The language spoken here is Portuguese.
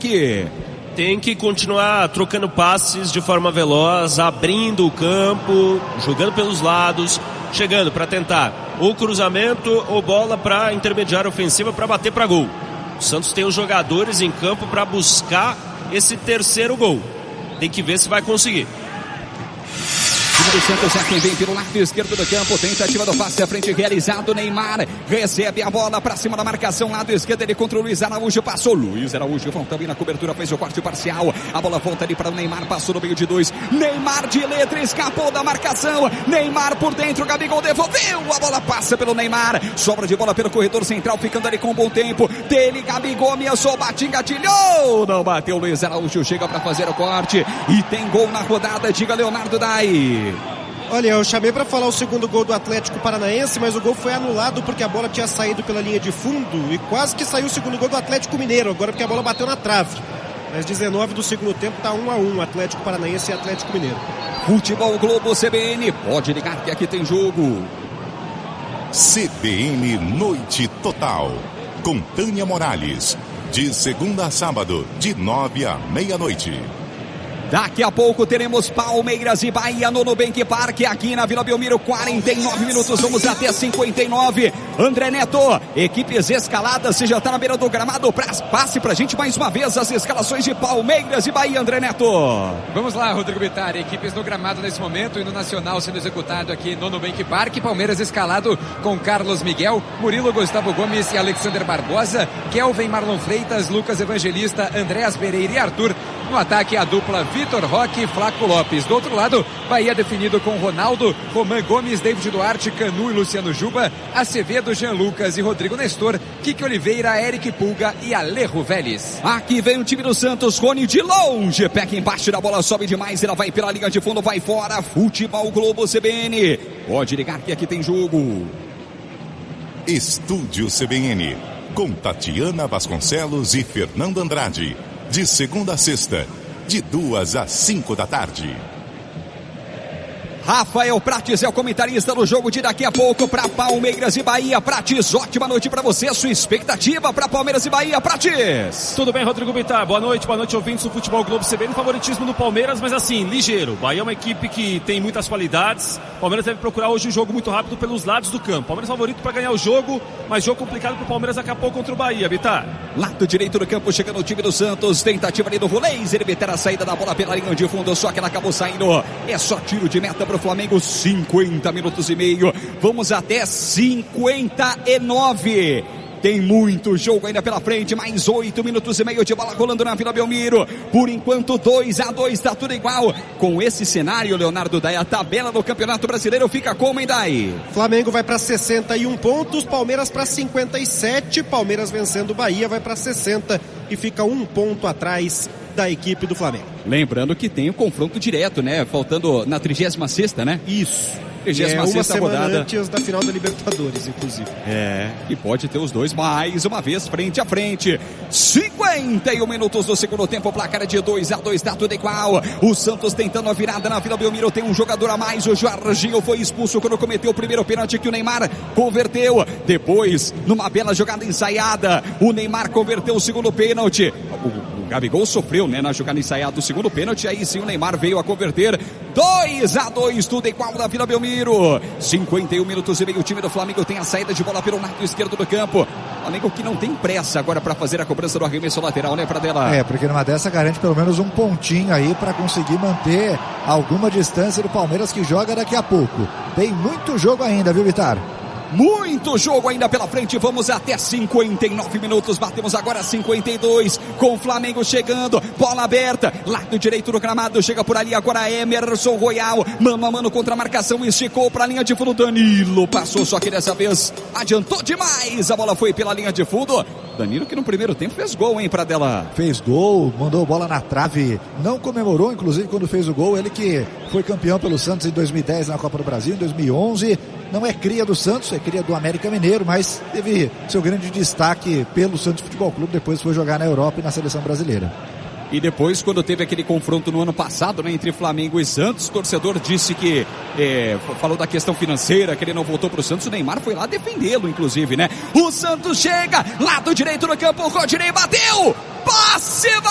Que tem que continuar trocando passes de forma veloz, abrindo o campo, jogando pelos lados, chegando para tentar ou cruzamento ou bola para intermediária ofensiva para bater para gol. O Santos tem os jogadores em campo para buscar esse terceiro gol. Tem que ver se vai conseguir. O time do Santos é quem vem pelo lado esquerdo do campo. Tentativa do passe à frente realizado. Neymar recebe a bola para cima da marcação. Lado esquerdo ele contra o Luiz Araújo. Passou Luiz Araújo. Vão também na cobertura. Fez o corte parcial. A bola volta ali para o Neymar. Passou no meio de dois. Neymar de letra. Escapou da marcação. Neymar por dentro. Gabigol devolveu. A bola passa pelo Neymar. Sobra de bola pelo corredor central. Ficando ali com um bom tempo. Dele Gabigol. Ameaçou. Bate, engatilhou. Não bateu. Luiz Araújo chega para fazer o corte. E tem gol na rodada. Diga Leonardo Dai. Olha, eu chamei para falar o segundo gol do Atlético Paranaense, mas o gol foi anulado porque a bola tinha saído pela linha de fundo e quase que saiu o segundo gol do Atlético Mineiro, agora porque a bola bateu na trave. Mas 19 do segundo tempo tá 1-1, Atlético Paranaense e Atlético Mineiro. Futebol Globo CBN, pode ligar que aqui tem jogo. CBN Noite Total, com Tânia Morales, de segunda a sábado, de 9 à meia-noite. Daqui a pouco teremos Palmeiras e Bahia no Nubank Park, aqui na Vila Belmiro, 49 minutos, vamos até 59. André Neto, equipes escaladas, você já está na beira do gramado, passe pra gente mais uma vez as escalações de Palmeiras e Bahia, André Neto. Vamos lá, Rodrigo Bittar, equipes no gramado nesse momento e no Nacional sendo executado aqui no Nubank Park. Palmeiras escalado com Carlos Miguel, Murilo, Gustavo Gomes e Alexander Barbosa, Kelvin, Marlon Freitas, Lucas Evangelista, Andréas Pereira e Arthur. No ataque, a dupla Vitor Roque e Flaco Lopes. Do outro lado, Bahia definido com Ronaldo, Roman Gomes, David Duarte, Canu e Luciano Juba, Acevedo, Jean Lucas e Rodrigo Nestor, Kiki Oliveira, Eric Pulga e Alejo Vélez. Aqui vem o time do Santos, Rony de longe, pega embaixo da bola, sobe demais, ela vai pela linha de fundo, vai fora. Futebol Globo CBN, pode ligar que aqui tem jogo. Estúdio CBN, com Tatiana Vasconcelos e Fernando Andrade. De segunda a sexta, de 2 às 5 da tarde. Rafael Prates é o comentarista do jogo de daqui a pouco para Palmeiras e Bahia. Prates, ótima noite para você. Sua expectativa para Palmeiras e Bahia, Prates? Tudo bem, Rodrigo Bittar? Boa noite, ouvintes do Futebol Globo CBN. Favoritismo do Palmeiras, mas assim, ligeiro. Bahia é uma equipe que tem muitas qualidades. Palmeiras deve procurar hoje um jogo muito rápido pelos lados do campo. Palmeiras favorito para ganhar o jogo, mas jogo complicado para o Palmeiras daqui a pouco contra o Bahia, Bittar. Lado direito do campo, chegando o time do Santos. Tentativa ali do Volês. Ele meteu a saída da bola pela linha de fundo, só que ela acabou saindo. É só tiro de meta para o Flamengo. 50 minutos e meio. Vamos até 59. Tem muito jogo ainda pela frente, mais 8 minutos e meio de bola rolando na Vila Belmiro. Por enquanto 2-2, tá tudo igual. Com esse cenário, Leonardo Dai, a tabela do Campeonato Brasileiro fica como, hein, Dai? Flamengo vai para 61 pontos, Palmeiras para 57, Palmeiras vencendo o Bahia vai para 60 e fica 1 ponto atrás da equipe do Flamengo. Lembrando que tem o confronto direto, né? Faltando na 36ª, né? Isso. 36ª uma semana rodada antes da final da Libertadores, inclusive. E pode ter os dois mais uma vez frente a frente. 51 minutos do segundo tempo, placar de 2-2, tá tudo igual. O Santos tentando a virada na Vila Belmiro, tem um jogador a mais. O Jorginho foi expulso quando cometeu o primeiro pênalti que o Neymar converteu. Depois, numa bela jogada ensaiada, o Neymar converteu o segundo pênalti. O Gabigol sofreu, né, na jogada ensaiada do segundo pênalti. Aí sim o Neymar veio a converter. 2-2, tudo igual da Vila Belmiro. 51 minutos e meio, o time do Flamengo tem a saída de bola pelo lado esquerdo do campo. Flamengo que não tem pressa agora para fazer a cobrança do arremesso lateral, né, Pradella? Porque numa dessa garante pelo menos um pontinho aí para conseguir manter alguma distância do Palmeiras, que joga daqui a pouco. Tem muito jogo ainda, viu, Bittar? Muito jogo ainda pela frente, vamos até 59 minutos, batemos agora 52, com o Flamengo chegando, bola aberta, lado direito do gramado, chega por ali agora Emerson Royal, mano a mano contra a marcação, esticou para a linha de fundo, Danilo passou, só que dessa vez adiantou demais, a bola foi pela linha de fundo. Danilo que no primeiro tempo fez gol, hein, Pradella? Fez gol, mandou bola na trave, não comemorou, inclusive, quando fez o gol. Ele que foi campeão pelo Santos em 2010 na Copa do Brasil, em 2011, não é cria do Santos, é cria do América Mineiro, mas teve seu grande destaque pelo Santos Futebol Clube, depois foi jogar na Europa e na seleção brasileira. E depois, quando teve aquele confronto no ano passado, né, entre Flamengo e Santos, o torcedor disse que, falou da questão financeira, que ele não voltou pro Santos, o Neymar foi lá defendê-lo, inclusive, né? O Santos chega, lado direito do campo, o Rodinei bateu! Passe,